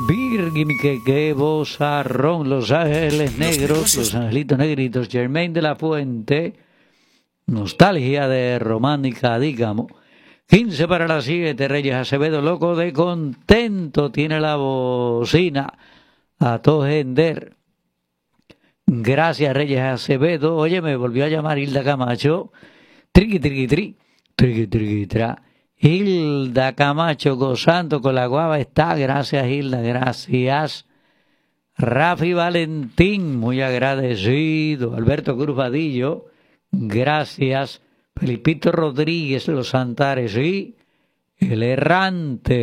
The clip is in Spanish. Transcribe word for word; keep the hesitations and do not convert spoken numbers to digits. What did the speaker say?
Virgin, que qué vozarrón, Los Ángeles Negros, Los Angelitos Negritos, Germain de la Fuente, nostalgia de romántica, digamos. quince para las siete, Reyes Acevedo, loco de contento, tiene la bocina a todo gender. Gracias, Reyes Acevedo. Oye, me volvió a llamar Hilda Camacho. Triqui, triqui, tri, triqui, triqui, tra. Hilda Camacho gozando con la guava está. Gracias, Hilda, gracias. Rafi Valentín, muy agradecido. Alberto Cruz Vadillo, gracias. Felipito Rodríguez, Los Antares y el errante.